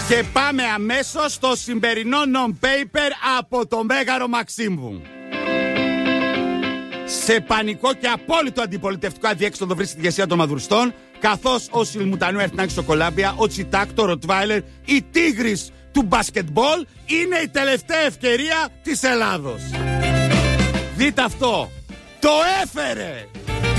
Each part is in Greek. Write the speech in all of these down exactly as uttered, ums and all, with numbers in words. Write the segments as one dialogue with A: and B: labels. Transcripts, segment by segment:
A: Και πάμε αμέσως στο σημερινό non-paper από το Μέγαρο Μαξίμου. Σε πανικό και απόλυτο αντιπολιτευτικό αδιέξοδο βρίσκεται η ηγεσία των Μαδουριστών, καθώς ο Σιλμουτανού έρθει στο Κολάμπια, ο Τσιτάκ, το Ροτβάιλερ, η Τίγρης του μπάσκετμπολ είναι η τελευταία ευκαιρία της Ελλάδος. Δείτε αυτό. Το έφερε!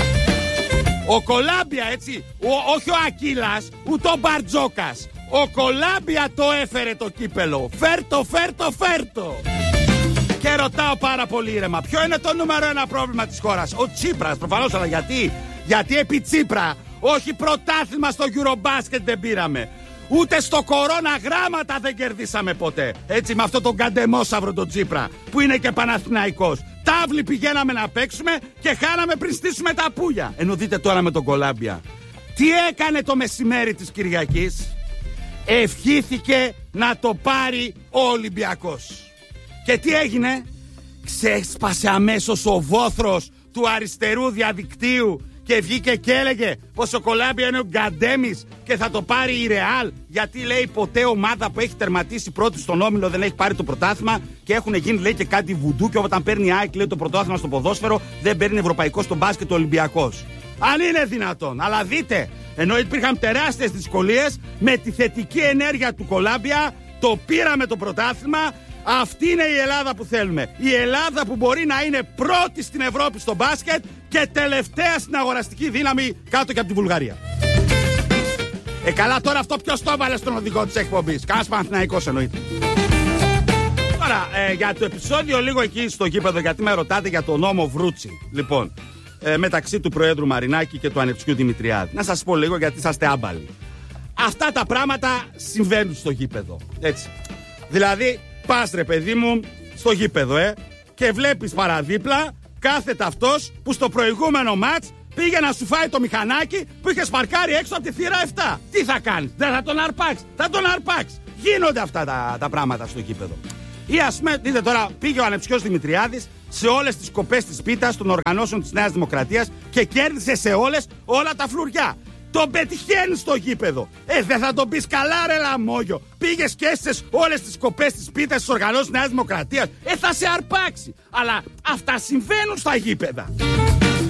A: Ο Κολάμπια, έτσι, ο, όχι ο Ακύλας, ούτε ο Μπαρτζόκας. Ο Κολάμπια το έφερε το κύπελο. Φέρτο, φέρτο, φέρτο. Και ρωτάω πάρα πολύ ήρεμα, ποιο είναι το νούμερο ένα πρόβλημα της χώρας? Ο Τσίπρας, προφανώς, αλλά γιατί? Γιατί επί Τσίπρα, όχι πρωτάθλημα στο Eurobasket δεν πήραμε. Ούτε στο κορώνα γράμματα δεν κερδίσαμε ποτέ. Έτσι, με αυτό τον καντεμόσαυρο τον Τσίπρα, που είναι και Παναθηναϊκός. Τάβλη πηγαίναμε να παίξουμε και χάναμε πριν στήσουμε τα πουλια. Ενώ δείτε τώρα με τον Κολάμπια. Τι έκανε το μεσημέρι της Κυριακής? Ευχήθηκε να το πάρει ο Ολυμπιακός. Και τι έγινε? Ξέσπασε αμέσως ο βόθρος του αριστερού διαδικτύου και βγήκε και έλεγε πως ο Κολάμπια είναι ο Γκαντέμις και θα το πάρει η Ρεάλ, γιατί λέει ποτέ ομάδα που έχει τερματίσει πρώτη στον όμιλο δεν έχει πάρει το πρωτάθλημα, και έχουν γίνει, λέει, και κάτι βουντού, και όταν παίρνει η ΑΕΚ, λέει, το πρωτάθλημα στο ποδόσφαιρο δεν παίρνει ευρωπαϊκό στο μπάσκετ ο Ολυμπιακός. Αν είναι δυνατόν. Αλλά δείτε, ενώ υπήρχαν τεράστιες δυσκολίες, με τη θετική ενέργεια του Κολάμπια το πήραμε το πρωτάθλημα. Αυτή είναι η Ελλάδα που θέλουμε. Η Ελλάδα που μπορεί να είναι πρώτη στην Ευρώπη στο μπάσκετ και τελευταία στην αγοραστική δύναμη κάτω και από τη Βουλγαρία. Ε, καλά, τώρα αυτό ποιος το έβαλε στον οδηγό της εκπομπής? Κανένας Παναθηναϊκός εννοείται. Τώρα, ε, για το επεισόδιο λίγο εκεί στο γήπεδο, γιατί με ρωτάτε για τον νόμο Βρούτσι. Λοιπόν, ε, μεταξύ του Προέδρου Μαρινάκη και του Ανεψιού Δημητριάδη. Να σας πω λίγο, γιατί είσαστε άμπαλοι. Αυτά τα πράγματα συμβαίνουν στο γήπεδο. Έτσι. Δηλαδή, πας, ρε παιδί μου, στο γήπεδο, ε, και βλέπεις παραδίπλα κάθεται αυτός που στο προηγούμενο μάτς πήγε να σου φάει το μηχανάκι που είχε σπαρκάρει έξω από τη θύρα επτά. Τι θα κάνεις? Δεν θα τον αρπάξεις? Θα τον αρπάξεις. Γίνονται αυτά τα, τα πράγματα στο γήπεδο. Ή ας πούμε, δείτε τώρα, πήγε ο Ανεψιός Δημητριάδης σε όλες τις κοπές της πίτας των οργανώσεων της Νέας Δημοκρατίας και κέρδισε σε όλες όλα τα φλουριά. Τον πετυχαίνει στο γήπεδο. Ε, δεν θα τον πεις καλά, ρε λαμόγιο? Πήγες και έσες όλες τις κοπές της πίτας της οργανώσεων της Νέας Δημοκρατίας. Ε, θα σε αρπάξει. Αλλά αυτά συμβαίνουν στα γήπεδα.